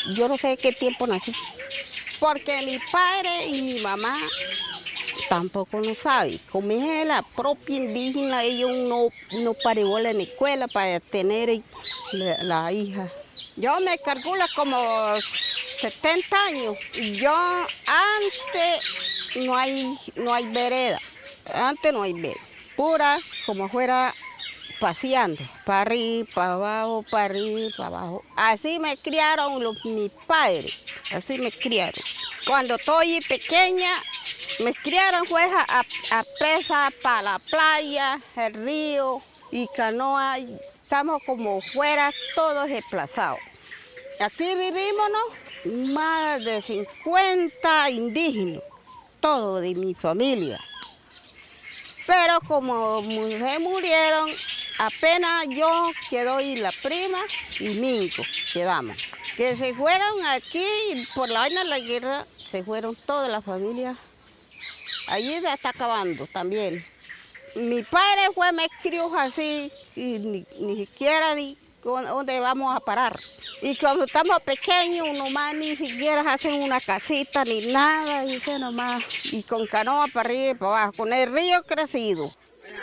yo no sé qué tiempo nací, porque mi padre y mi mamá tampoco no saben. Como es la propia indígena, ellos no parió en la escuela para tener la hija. Yo me calculo como 70 años. Yo antes no hay vereda, antes no hay vereda, pura como fuera paseando, para arriba, para abajo, para arriba, para abajo. Así me criaron mis padres, así me criaron. Cuando estoy pequeña, me criaron pues a pesar para la playa, el río y canoa. Estamos como fuera todos desplazados. Aquí vivimos, ¿no? Más de 50 indígenas, todos de mi familia. Pero como se murieron, apenas yo quedo y la prima y Mingo quedamos. Que se fueron aquí, por la vaina de la guerra, se fueron todas las familias. Allí se está acabando también. Mi padre me crió así, y ni siquiera dónde vamos a parar. Y cuando estamos pequeños, nomás ni siquiera hacen una casita ni nada, dice nomás. Y con canoa para arriba y para abajo, con el río crecido.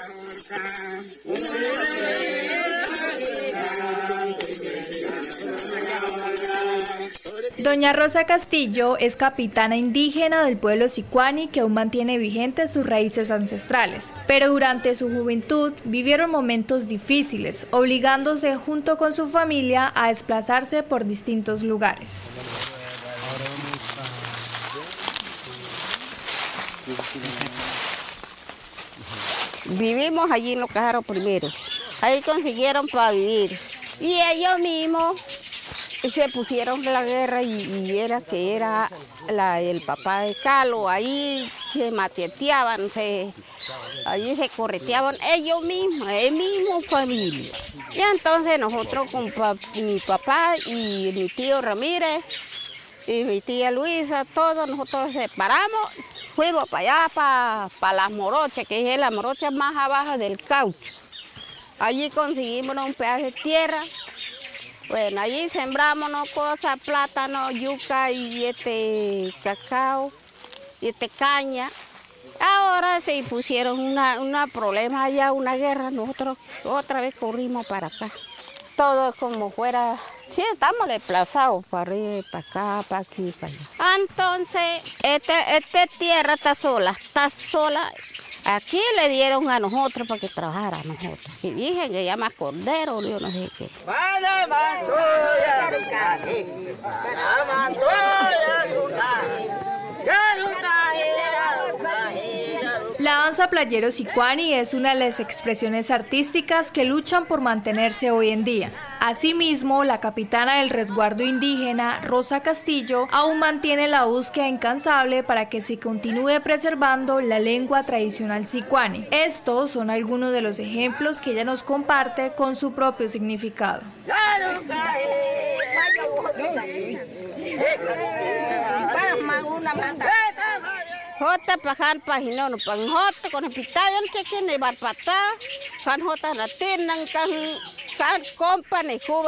Doña Rosa Castillo es capitana indígena del pueblo Sicuani que aún mantiene vigentes sus raíces ancestrales, pero durante su juventud vivieron momentos difíciles, obligándose junto con su familia a desplazarse por distintos lugares. Vivimos allí en Los Cajaros primero, ahí consiguieron para vivir y ellos mismos se pusieron la guerra y era que era el papá de Calo, ahí se mateteaban, allí se correteaban ellos mismos, el mismo familia. Y entonces nosotros con mi papá y mi tío Ramírez y mi tía Luisa, todos nosotros separamos, fuimos para allá, para las Morochas, que es la morocha más abajo del caucho. Allí conseguimos un pedazo de tierra. Bueno, allí sembramos cosas, plátano, yuca y cacao, y caña. Ahora se pusieron una problema allá, una guerra, nosotros otra vez corrimos para acá. Todo como fuera, sí, estamos desplazados para arriba, para acá, para aquí, para allá. Entonces, esta tierra está sola. Aquí le dieron a nosotros para que trabajara a nosotros. Y dije que llama cordero, yo no sé qué. La danza playero sicuani es una de las expresiones artísticas que luchan por mantenerse hoy en día. Asimismo, la capitana del resguardo indígena, Rosa Castillo, aún mantiene la búsqueda incansable para que se continúe preservando la lengua tradicional sicuani. Estos son algunos de los ejemplos que ella nos comparte con su propio significado. Jota pajan pajinono panjota con pitayan cheque ne barpata kan jota na tinan kan kompa ne